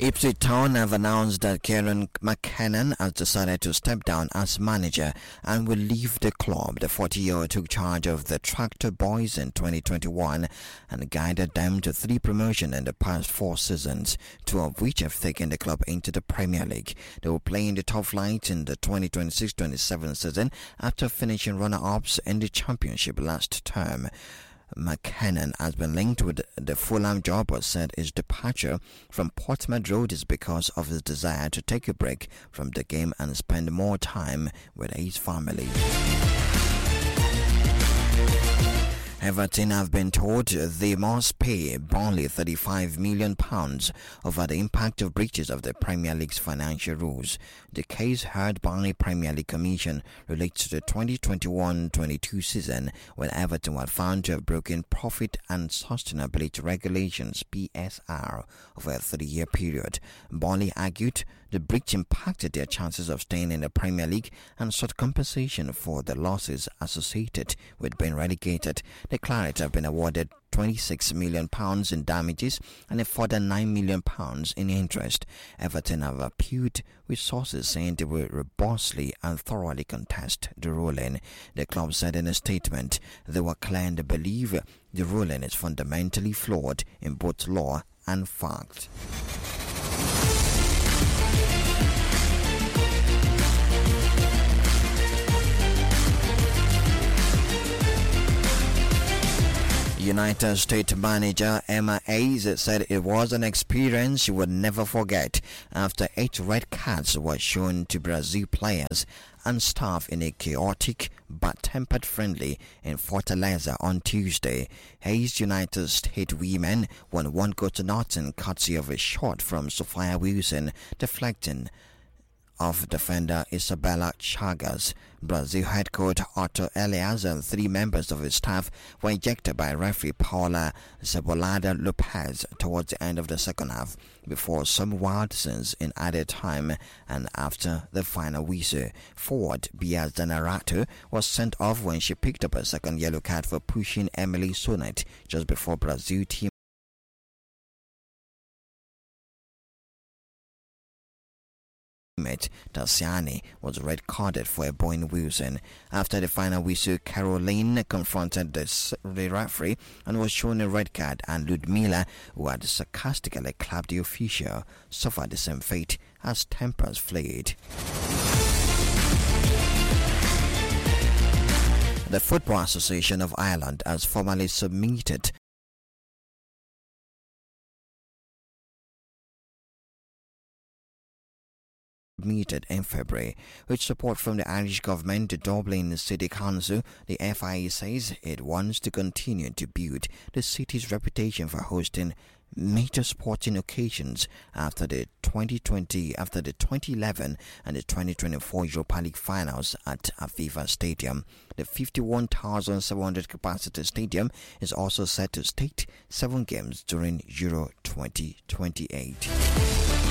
Ipswich Town have announced that Kieran McKinnon has decided to step down as manager and will leave the club. The 40-year-old took charge of the Tractor Boys in 2021 and guided them to 3 promotions in the past 4 seasons, 2 of which have taken the club into the Premier League. They will play in the top flight in the 2026-27 season after finishing runner-ups in the Championship last term. McKinnon has been linked with the Fulham job, but said his departure from Portsmouth Road is because of his desire to take a break from the game and spend more time with his family. Everton have been told they must pay Burnley £35 million over the impact of breaches of the Premier League's financial rules. The case heard by the Premier League Commission relates to the 2021-22 season, when Everton were found to have broken Profit and Sustainability Regulations (PSR) over a 3-year period. Burnley argued the breach impacted their chances of staying in the Premier League and sought compensation for the losses associated with being relegated. The Clarets have been awarded £26 million in damages and a further £9 million in interest. Everton have appealed, with sources saying they will robustly and thoroughly contest the ruling. The club said in a statement they were clear and believe the ruling is fundamentally flawed in both law and fact. United States manager Emma Hayes said it was an experience she would never forget after 8 red cards were shown to Brazil players and staff in a chaotic but tempered friendly in Fortaleza on Tuesday. Hayes United States women won 1-0 courtesy of a shot from Sophia Wilson deflecting of defender Isabella Chagas. Brazil head coach Otto Elias and 3 members of his staff were ejected by referee Paula Cebolada Lopez towards the end of the second half, before some wild scenes in added time and after the final whistle. Forward Bia Zanerato was sent off when she picked up a second yellow card for pushing Emily Sonnet just before Brazil team Tassiani was red carded for elbowing Wilson. After the final whistle, Caroline confronted the referee and was shown a red card, and Ludmila, who had sarcastically clapped the official, suffered the same fate as tempers flared. The Football Association of Ireland has formally submitted in February. With support from the Irish government, the Dublin City Council, the FIA says it wants to continue to build the city's reputation for hosting major sporting occasions after the 2011 and the 2024 Europa League finals at Aviva Stadium. The 51,700 capacity stadium is also set to stage 7 games during Euro 2028.